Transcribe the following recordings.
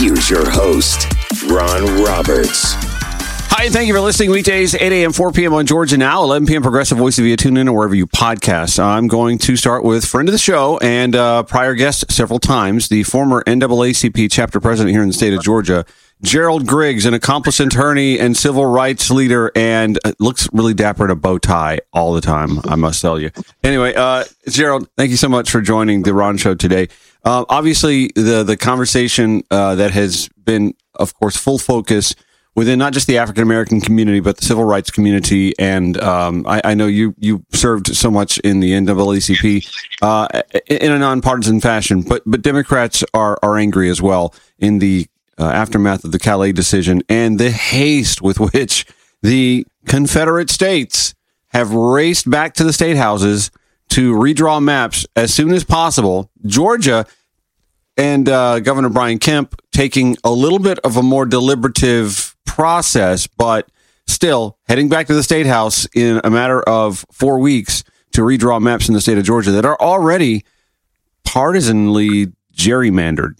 Here's your host, Ron Roberts. Hi, thank you for listening. Weekdays, 8 a.m., 4 p.m. on Georgia Now, 11 p.m. Progressive Voice via TuneIn or wherever you podcast. I'm going to start with friend of the show and prior guest several times, the former NAACP chapter president here in the state of Georgia, Gerald Griggs, an accomplished attorney and civil rights leader, and looks really dapper in a bow tie all the time, I must tell you. Anyway, Gerald, thank you so much for joining the Ron Show today. Obviously, the conversation that has been, of course, full focus within not just the African-American community, but the civil rights community. And I know you served so much in the NAACP in a nonpartisan fashion, but Democrats are angry as well in the aftermath of the Calais decision and the haste with which the Confederate states have raced back to the state houses to redraw maps as soon as possible. Georgia and Governor Brian Kemp taking a little bit of a more deliberative process, but still heading back to the State House in a matter of 4 weeks to redraw maps in the state of Georgia that are already partisanly gerrymandered.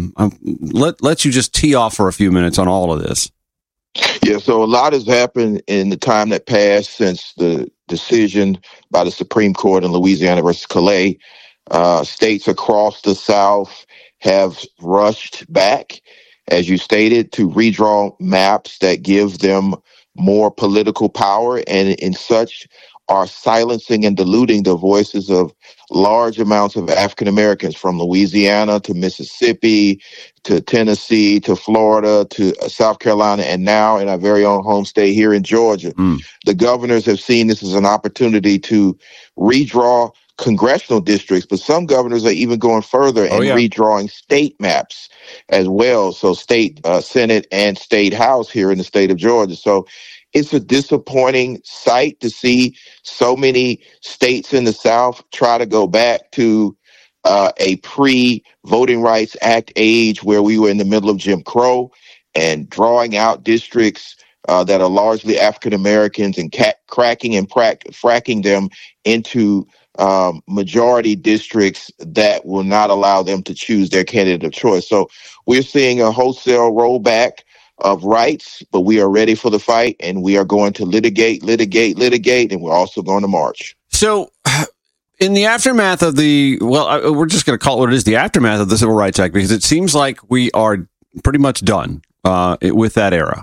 Let you just tee off for a few minutes on all of this. Yeah, so a lot has happened in the time that passed since the decision by the Supreme Court in Louisiana versus Calais. States across the South have rushed back, as you stated, to redraw maps that give them more political power, and in such are silencing and diluting the voices of large amounts of African Americans from Louisiana to Mississippi to Tennessee to Florida to South Carolina, and now in our very own home state here in Georgia. The governors have seen this as an opportunity to redraw congressional districts, but some governors are even going further and redrawing state maps as well. So state Senate and state House here in the state of Georgia. So it's a disappointing sight to see so many states in the South try to go back to a pre-Voting Rights Act age where we were in the middle of Jim Crow and drawing out districts that are largely African Americans and cracking and fracking them into majority districts that will not allow them to choose their candidate of choice. So we're seeing a wholesale rollback of rights, but we are ready for the fight, and we are going to litigate, and we're also going to march. So in the aftermath of we're just going to call it what it is, the aftermath of the Civil Rights Act, because it seems like we are pretty much done with that era.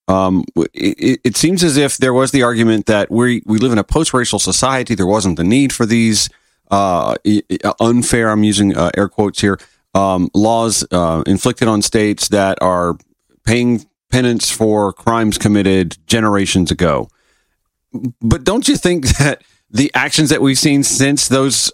It seems as if there was the argument that we live in a post-racial society. There wasn't the need for these unfair, I'm using air quotes here, laws inflicted on states that are paying penance for crimes committed generations ago. But don't you think that the actions that we've seen since we've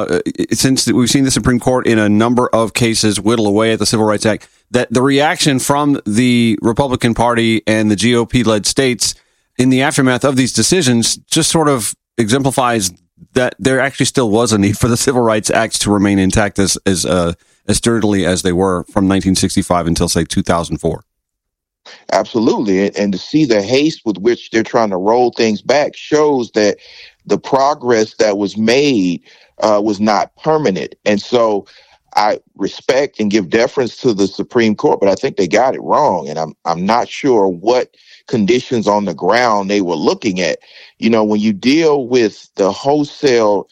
seen the Supreme Court in a number of cases whittle away at the Civil Rights Act, that the reaction from the Republican Party and the GOP-led states in the aftermath of these decisions just sort of exemplifies that there actually still was a need for the Civil Rights Acts to remain intact as sturdily as they were from 1965 until, say, 2004? Absolutely. And to see the haste with which they're trying to roll things back shows that the progress that was made was not permanent. And so I respect and give deference to the Supreme Court, but I think they got it wrong. And I'm not sure what conditions on the ground they were looking at. You know, when you deal with the wholesale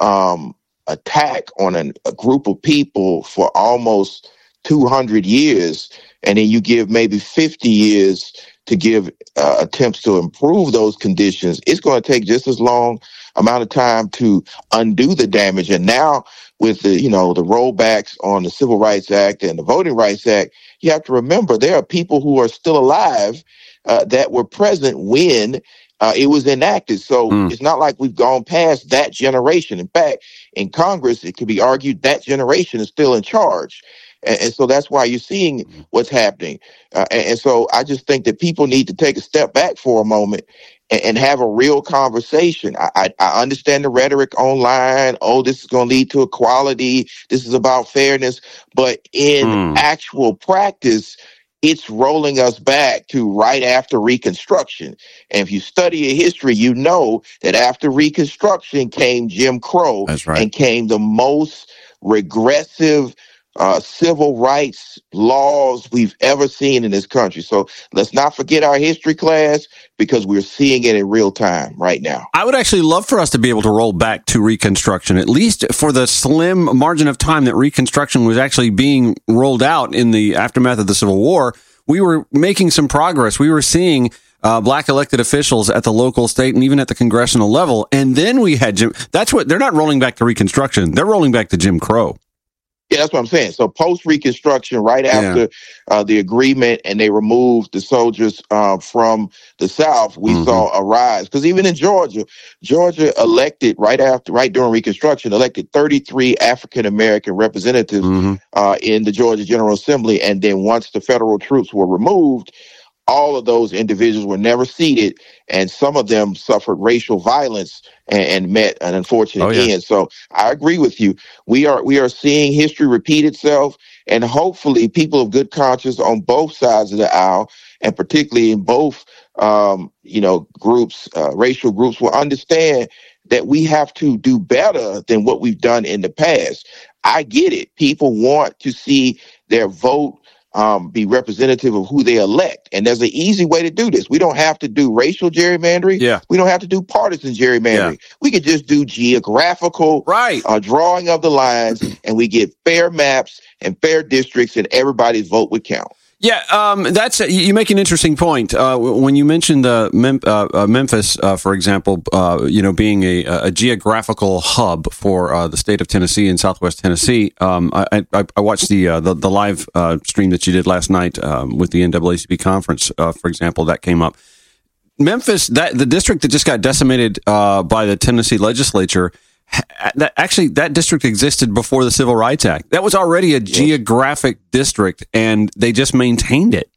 attack on a group of people for almost 200 years, and then you give maybe 50 years to give attempts to improve those conditions, it's going to take just as long amount of time to undo the damage. And now with the rollbacks on the Civil Rights Act and the Voting Rights Act, you have to remember there are people who are still alive that were present when it was enacted. So it's not like we've gone past that generation. In fact, in Congress, it could be argued that generation is still in charge. And so that's why you're seeing what's happening. And so I just think that people need to take a step back for a moment and have a real conversation. I understand the rhetoric online. Oh, this is going to lead to equality. This is about fairness. But in actual practice, it's rolling us back to right after Reconstruction. And if you study your history, you know that after Reconstruction came Jim Crow. That's right. And came the most regressive civil rights laws we've ever seen in this country. So let's not forget our history class, because we're seeing it in real time right now. I would actually love for us to be able to roll back to Reconstruction, at least for the slim margin of time that Reconstruction was actually being rolled out in the aftermath of the Civil War. We were making some progress. We were seeing black elected officials at the local, state, and even at the congressional level. And then we had Jim. That's what they're not rolling back to Reconstruction. They're rolling back to Jim Crow. Yeah, that's what I'm saying. So post-Reconstruction, right after the agreement, and they removed the soldiers from the South, we saw a rise. Because even in Georgia elected right during Reconstruction, elected 33 African-American representatives in the Georgia General Assembly. And then once the federal troops were removed, all of those individuals were never seated, and some of them suffered racial violence and met an unfortunate end. So I agree with you. We are seeing history repeat itself, and hopefully people of good conscience on both sides of the aisle, and particularly in both groups, racial groups, will understand that we have to do better than what we've done in the past. I get it. People want to see their vote be representative of who they elect. And there's an easy way to do this. We don't have to do racial gerrymandering. Yeah. We don't have to do partisan gerrymandering. Yeah. We could just do geographical drawing of the lines, and we get fair maps and fair districts, and everybody's vote would count. Yeah, that's you make an interesting point when you mentioned Memphis, for example. Being a geographical hub for the state of Tennessee and Southwest Tennessee. I watched the live stream that you did last night with the NAACP conference, for example, that came up. Memphis, the district that just got decimated by the Tennessee legislature. That district existed before the Civil Rights Act. That was already a geographic district, and they just maintained it.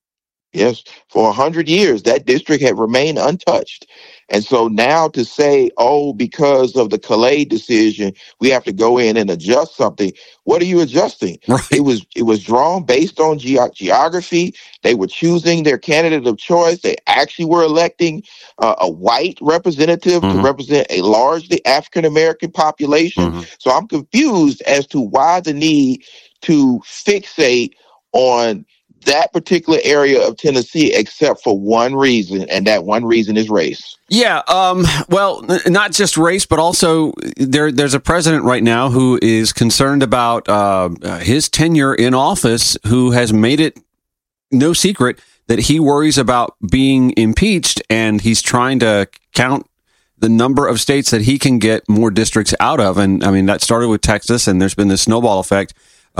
Yes, for 100 years, that district had remained untouched. And so now to say, because of the Calais decision, we have to go in and adjust something. What are you adjusting? Right. It was drawn based on geography. They were choosing their candidate of choice. They actually were electing a white representative to represent a largely African-American population. So I'm confused as to why the need to fixate on that particular area of Tennessee, except for one reason, and that one reason is race. Yeah, well, not just race, but also there's a president right now who is concerned about his tenure in office, who has made it no secret that he worries about being impeached, and he's trying to count the number of states that he can get more districts out of. And I mean, that started with Texas, and there's been this snowball effect.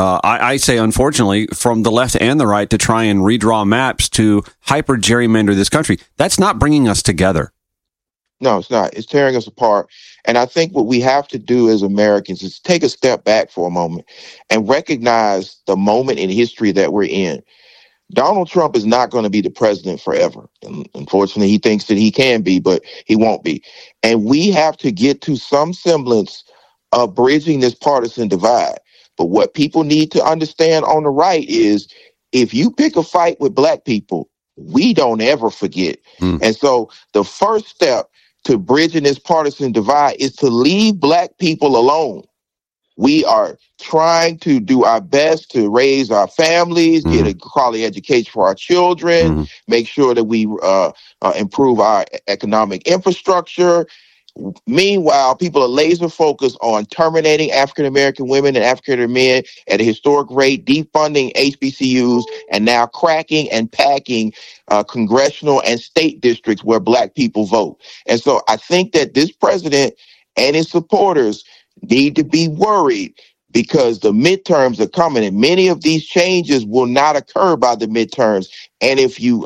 I say, unfortunately, from the left and the right, to try and redraw maps to hyper gerrymander this country. That's not bringing us together. No, it's not. It's tearing us apart. And I think what we have to do as Americans is take a step back for a moment and recognize the moment in history that we're in. Donald Trump is not going to be the president forever. And unfortunately, he thinks that he can be, but he won't be. And we have to get to some semblance of bridging this partisan divide. But what people need to understand on the right is, if you pick a fight with black people, we don't ever forget. And so the first step to bridging this partisan divide is to leave black people alone. We are trying to do our best to raise our families, get a quality education for our children, make sure that we improve our economic infrastructure. Meanwhile, people are laser focused on terminating African-American women and African-American men at a historic rate, defunding HBCUs, and now cracking and packing congressional and state districts where black people vote. And so I think that this president and his supporters need to be worried, because the midterms are coming, and many of these changes will not occur by the midterms. And if you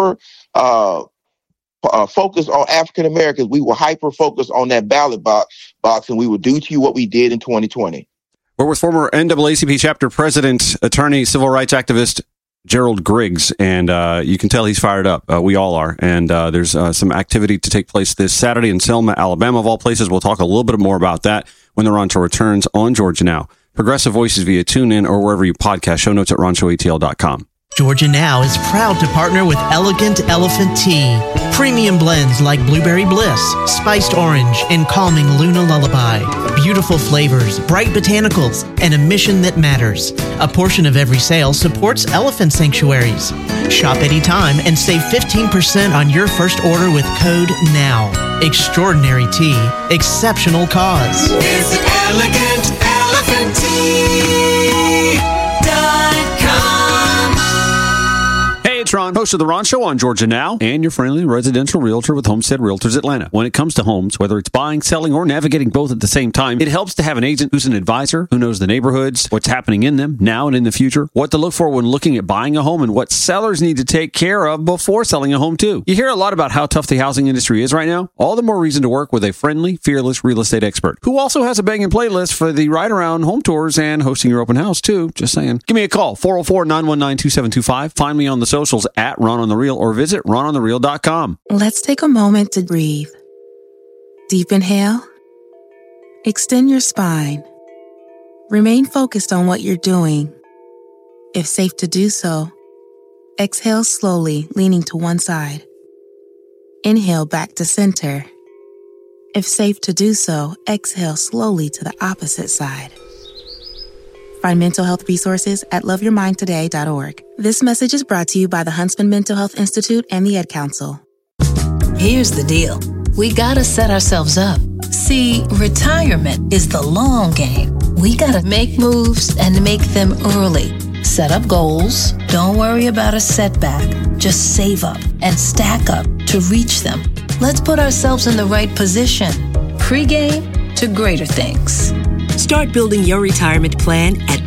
focus on African Americans, we will hyper focus on that ballot box, and we will do to you what we did in 2020. We're with former NAACP chapter president, attorney, civil rights activist Gerald Griggs, and you can tell he's fired up. We all are, and there's some activity to take place this Saturday in Selma, Alabama, of all places. We'll talk a little bit more about that when the Ron Show returns on Georgia Now. Progressive Voices via TuneIn or wherever you podcast. Show notes at ronshowatl.com. Georgia Now is proud to partner with Elegant Elephant Tea, Premium blends like Blueberry Bliss, Spiced Orange, and Calming Luna Lullaby. Beautiful flavors, bright botanicals, and a mission that matters. A portion of every sale supports elephant sanctuaries. Shop anytime and save 15% on your first order with code NOW. Extraordinary tea, exceptional cause. Visit ElegantElephantTea.com. Hey, it's Ron, host of The Ron Show on Georgia Now, and your friendly residential realtor with Homestead Realtors Atlanta. When it comes to homes, whether it's buying, selling, or navigating both at the same time, it helps to have an agent who's an advisor, who knows the neighborhoods, what's happening in them, now and in the future, what to look for when looking at buying a home, and what sellers need to take care of before selling a home, too. You hear a lot about how tough the housing industry is right now. All the more reason to work with a friendly, fearless real estate expert, who also has a banging playlist for the ride-around home tours and hosting your open house, too. Just saying. Give me a call, 404-919-2725. Find me on the socials at Ron on the Reel, or visit rononthereal.com. Let's take a moment to breathe. Deep inhale. Extend your spine. Remain focused on what you're doing. If safe to do so, exhale slowly, leaning to one side. Inhale back to center. If safe to do so, exhale slowly to the opposite side. Find mental health resources at loveyourmindtoday.org. This message is brought to you by the Huntsman Mental Health Institute and the Ad Council. Here's the deal. We gotta set ourselves up. See, retirement is the long game. We gotta make moves and make them early. Set up goals. Don't worry about a setback. Just save up and stack up to reach them. Let's put ourselves in the right position. Pre-game to greater things. Start building your retirement plan at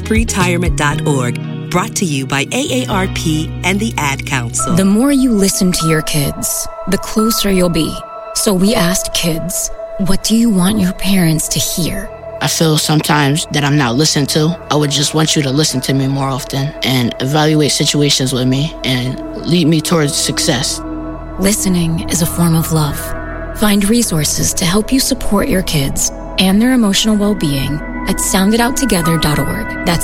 thisispretirement.org. Brought to you by AARP and the Ad Council. The more you listen to your kids, the closer you'll be. So we asked kids, what do you want your parents to hear? I feel sometimes that I'm not listened to. I would just want you to listen to me more often and evaluate situations with me and lead me towards success. Listening is a form of love. Find resources to help you support your kids and their emotional well-being at sounditouttogether.org. That's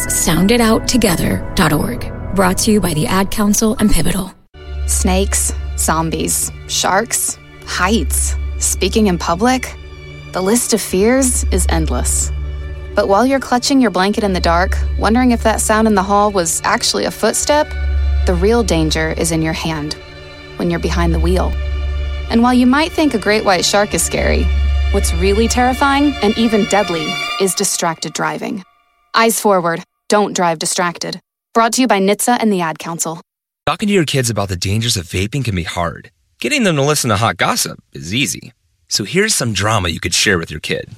sounditouttogether.org. Brought to you by the Ad Council and Pivotal. Snakes, zombies, sharks, heights, speaking in public. The list of fears is endless. But while you're clutching your blanket in the dark, wondering if that sound in the hall was actually a footstep, the real danger is in your hand, when you're behind the wheel. And while you might think a great white shark is scary, what's really terrifying and even deadly is distracted driving. Eyes forward. Don't drive distracted. Brought to you by NHTSA and the Ad Council. Talking to your kids about the dangers of vaping can be hard. Getting them to listen to hot gossip is easy. So here's some drama you could share with your kid.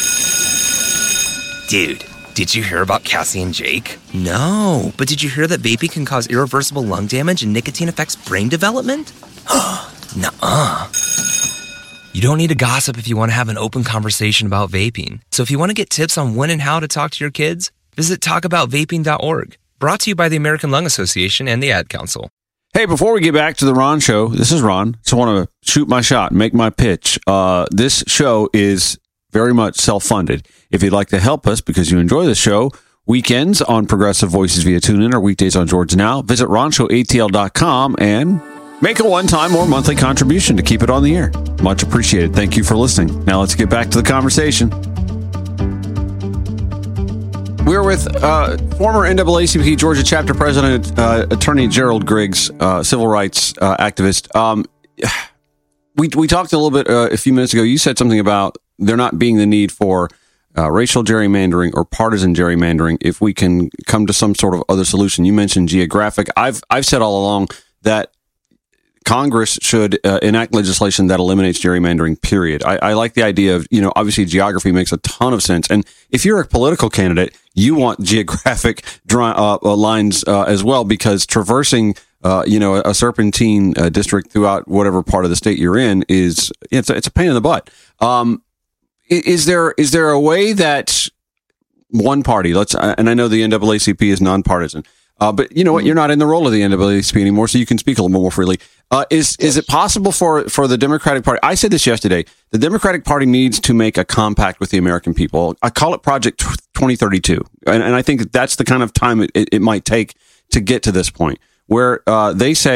Dude, did you hear about Cassie and Jake? No, but did you hear that vaping can cause irreversible lung damage and nicotine affects brain development? Nuh-uh. You don't need to gossip if you want to have an open conversation about vaping. So if you want to get tips on when and how to talk to your kids, visit talkaboutvaping.org. Brought to you by the American Lung Association and the Ad Council. Hey, before we get back to the Ron Show, this is Ron. Just want to shoot my shot, make my pitch. This show is very much self-funded. If you'd like to help us because you enjoy the show, weekends on Progressive Voices via TuneIn or weekdays on Georgia Now, visit RonShowATL.com and make a one-time or monthly contribution to keep it on the air. Much appreciated. Thank you for listening. Now let's get back to the conversation. We're with former NAACP Georgia chapter president, attorney Gerald Griggs, civil rights activist. We talked a little bit a few minutes ago. You said something about there not being the need for racial gerrymandering or partisan gerrymandering if we can come to some sort of other solution. You mentioned geographic. I've said all along that Congress should enact legislation that eliminates gerrymandering, period. I like the idea of, obviously geography makes a ton of sense. And if you're a political candidate, you want geographic lines as well, because traversing, a serpentine district throughout whatever part of the state you're in it's a pain in the butt. Is there a way that one party, and I know the NAACP is nonpartisan, but you know what? You're not in the role of the NAACP anymore, so you can speak a little more freely. Is it possible for the Democratic Party? I said this yesterday. The Democratic Party needs to make a compact with the American people. I call it Project 2032, and I think that's the kind of time it might take to get to this point where they say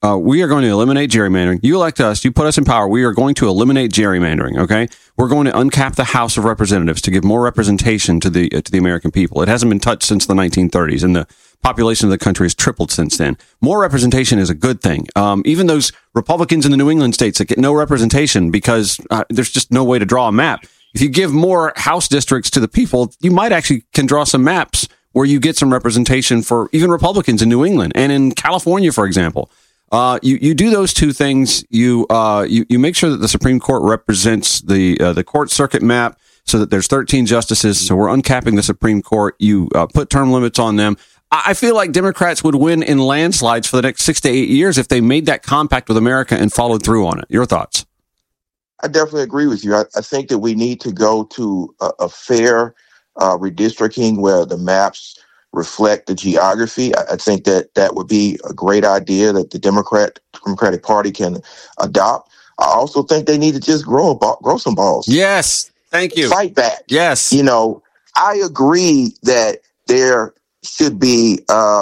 we are going to eliminate gerrymandering. You elect us, you put us in power. We are going to eliminate gerrymandering. Okay, we're going to uncap the House of Representatives to give more representation to the American people. It hasn't been touched since the 1930s, and the population of the country has tripled since then. More representation is a good thing. Even those Republicans in the New England states that get no representation because there's just no way to draw a map. If you give more House districts to the people, you might actually can draw some maps where you get some representation for even Republicans in New England and in California, for example. You do those two things. You make sure that the Supreme Court represents the court circuit map so that there's 13 justices. So we're uncapping the Supreme Court. You put term limits on them. I feel like Democrats would win in landslides for the next 6 to 8 years if they made that compact with America and followed through on it. Your thoughts? I definitely agree with you. I think that we need to go to a fair redistricting where the maps reflect the geography. I think that would be a great idea that the Democratic Party can adopt. I also think they need to just grow some balls. Yes. Thank you. Fight back. Yes. I agree that there should be,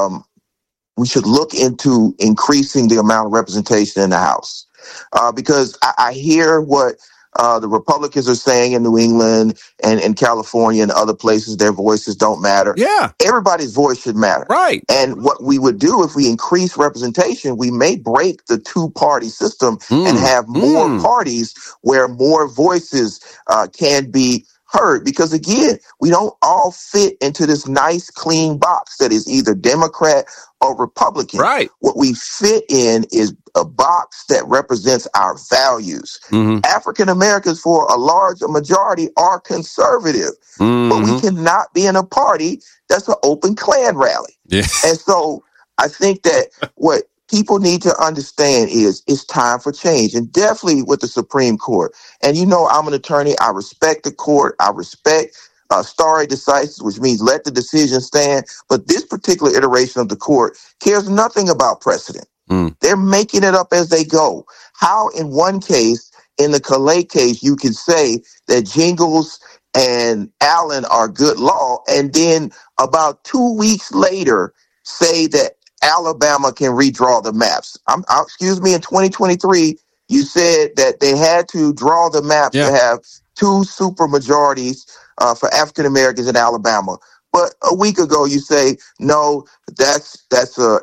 we should look into increasing the amount of representation in the House. Because I hear what the Republicans are saying in New England and in California and other places. Their voices don't matter. Yeah. Everybody's voice should matter. Right. And what we would do if we increase representation, we may break the two-party system and have more parties where more voices can be heard. Because again, we don't all fit into this nice, clean box that is either Democrat or Republican. Right. What we fit in is a box that represents our values. African Americans, for a large majority, are conservative, but we cannot be in a party that's an open Klan rally. Yeah. And so I think that what people need to understand is it's time for change, and definitely with the Supreme Court. And I'm an attorney. I respect the court. I respect stare decisis, which means let the decision stand. But this particular iteration of the court cares nothing about precedent. They're making it up as they go. How in one case, in the Calais case, you can say that Jingles and Allen are good law, and then about 2 weeks later say that Alabama can redraw the maps. Excuse me, in 2023, you said that they had to draw the maps to have two super majorities for African Americans in Alabama. But a week ago, you say, no, that's a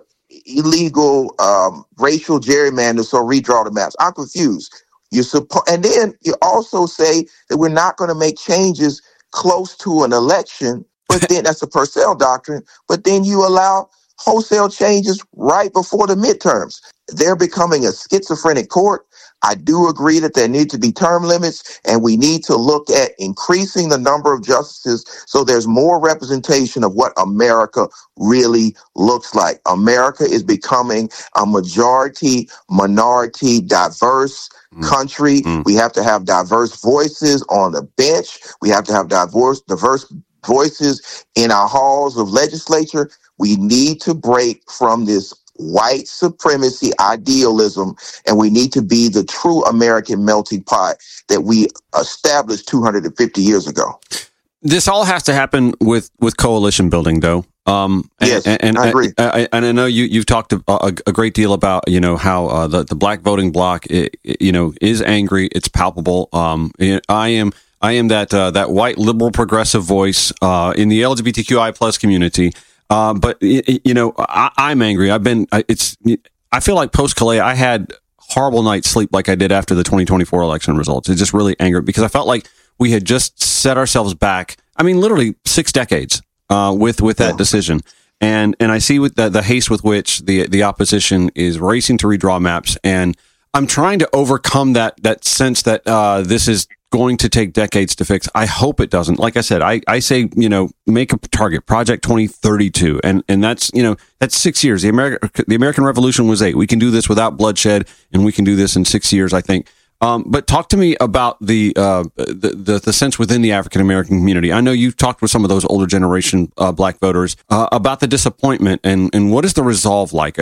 illegal racial gerrymander, so redraw the maps. I'm confused. And then you also say that we're not going to make changes close to an election, but then that's a Purcell doctrine, but then you allow wholesale changes right before the midterms. They're becoming a schizophrenic court. I do agree that there need to be term limits, and we need to look at increasing the number of justices so there's more representation of what America really looks like. America is becoming a majority, minority, diverse country. We have to have diverse voices on the bench. We have to have diverse voices in our halls of legislature. We need to break from this white supremacy idealism, and we need to be the true American melting pot that we established 250 years ago. This all has to happen with coalition building, though. Yes, and I agree. And I know you've talked a great deal about how the black voting bloc is angry. It's palpable. I am that white liberal progressive voice in the LGBTQI plus community. But I'm angry. I feel like post Calais, I had horrible night's sleep like I did after the 2024 election results. It just really angered because I felt like we had just set ourselves back. I mean, literally 6 decades with that decision. And I see with the haste with which the opposition is racing to redraw maps, and I'm trying to overcome that sense that this is going to take decades to fix. I hope it doesn't. Like I said, I say, make a target, Project 2032. And that's 6 years. The American Revolution was 8. We can do this without bloodshed, and we can do this in 6 years, I think. But talk to me about the sense within the African American community. I know you've talked with some of those older generation black voters about the disappointment and what is the resolve like?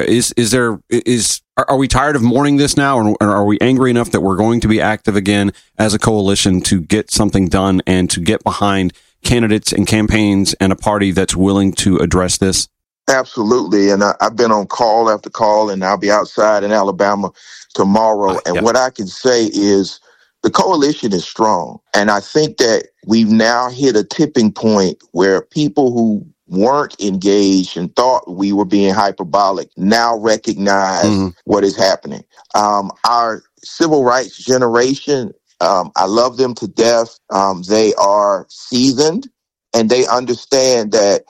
Are we tired of mourning this now, or are we angry enough that we're going to be active again as a coalition to get something done and to get behind candidates and campaigns and a party that's willing to address this? Absolutely. And I've been on call after call, and I'll be outside in Alabama tomorrow. And what I can say is the coalition is strong. And I think that we've now hit a tipping point where people who weren't engaged and thought we were being hyperbolic now recognize what is happening. Our civil rights generation, I love them to death. They are seasoned, and they understand that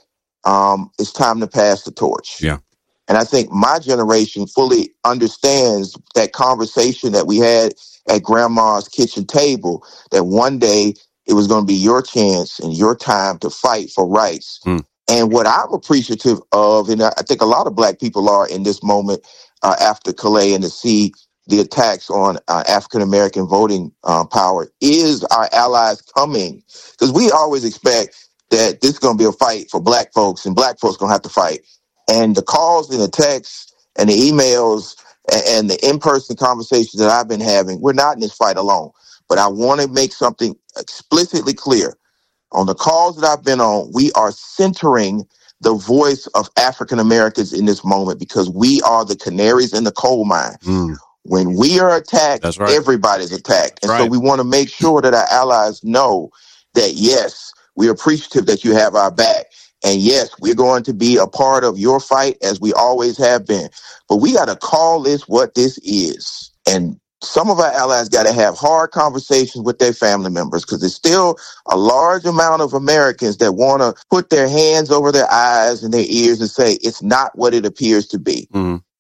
it's time to pass the torch. Yeah. And I think my generation fully understands that conversation that we had at grandma's kitchen table, that one day it was going to be your chance and your time to fight for rights. And what I'm appreciative of, and I think a lot of Black people are in this moment after Calais, and to see the attacks on African-American voting power, is our allies coming. Because we always expect that this is going to be a fight for Black folks, and Black folks going to have to fight. And the calls and the texts and the emails and the in-person conversations that I've been having, we're not in this fight alone. But I want to make something explicitly clear. On the calls that I've been on, we are centering the voice of African Americans in this moment, because we are the canaries in the coal mine. When we are attacked, everybody's attacked. And so we want to make sure that our allies know that, yes, we're appreciative that you have our back. And yes, we're going to be a part of your fight, as we always have been. But we got to call this what this is. And some of our allies got to have hard conversations with their family members, because there's still a large amount of Americans that want to put their hands over their eyes and their ears and say, it's not what it appears to be.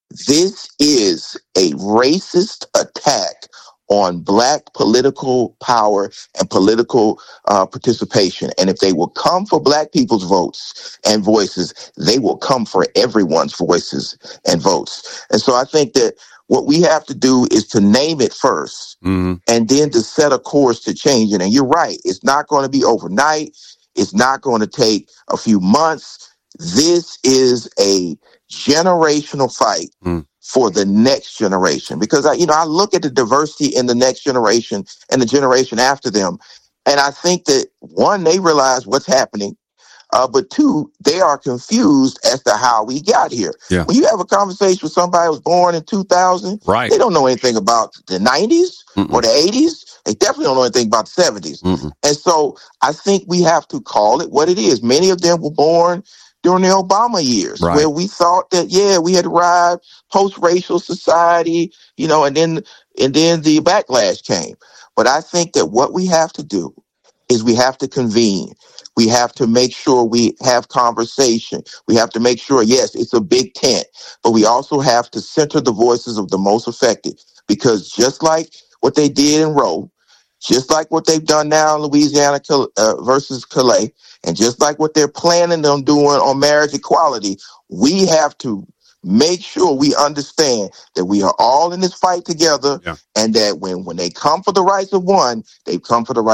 This is a racist attack on Black political power and political participation. And if they will come for Black people's votes and voices, they will come for everyone's voices and votes. And so I think that what we have to do is to name it first, and then to set a course to change it. And you're right, it's not going to be overnight. It's not going to take a few months. This is a generational fight for the next generation, because I look at the diversity in the next generation and the generation after them, and I think that, one, they realize what's happening, but two, they are confused as to how we got here. Yeah. When you have a conversation with somebody who was born in 2000, they don't know anything about the 90s or the 80s. They definitely don't know anything about the 70s. And so I think we have to call it what it is. Many of them were born during the Obama years, where we thought that, we had arrived post-racial society, and then the backlash came. But I think that what we have to do is we have to convene. We have to make sure we have conversation. We have to make sure, yes, it's a big tent, but we also have to center the voices of the most affected, because just like what they did in Roe, just like what they've done now in Louisiana versus Calais, and just like what they're planning on doing on marriage equality, we have to make sure we understand that we are all in this fight together, and that when they come for the rights of one, they come for the rights